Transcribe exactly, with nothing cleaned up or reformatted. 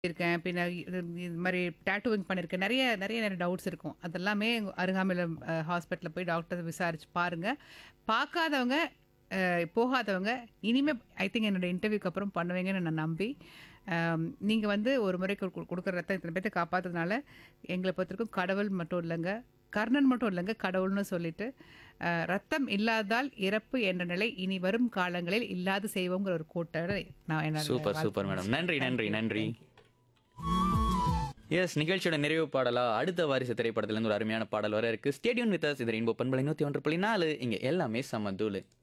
இருக்கேன். பின்ன இது இது மாரி டாட்டூவிங் பண்ணியிருக்கேன். நெறைய நெறைய நெறைய டவுட்ஸ் இருக்கும். அதெல்லாமே அருகாமையில அ ஹாஸ்பிட்டல்ல போய் டாக்டர விசாரிச்சு பாருங்க. பார்க்காதவங்க, அ போகாதவங்க, இனிமே ஐ திங்க் என்னோட இன்டர்வியூக்கு அப்புறம் பண்ணுவீங்கன்னு நான் நம்பி, அம் நீங்க வந்து ஒரு முறைக்கு கு குடுக்குற ரத்தம் இத்தன பேத்த காப்பாத்துறதுனால, எங்கள பொறுத்தவரைக்கும் கடவுள் மட்டும் இல்லங்க, கர்ணன் மட்டும் இல்லங்க, கடவுள்னு சொல்லிட்டு, அ "ரத்தம் இல்லாதால் இறப்பு என்ற நிலை இனி வரும் காலங்களில் இல்லாது செய்வோங்கிற" ஒரு கோட்டோட நான் என்னோட சூப்பர், வாழ்த்து சூப்பர் மேடம். முடிச்சுக்கிறேன். நன்றி, தேங்க் நன்றி, யூ. நன்றி. Thank you. எஸ் நிகழ்ச்சியோட நிறைவு பாடலா அடுத்த வாரிசு திரைப்படத்திலிருந்து ஒரு அருமையான பாடல் வர இருக்கு. Stay tune with us. இது ரெயின்போ பண்பலை நூற்று ஒன்று புள்ளி நான்கு. இங்க எல்லாமே செம தூளு.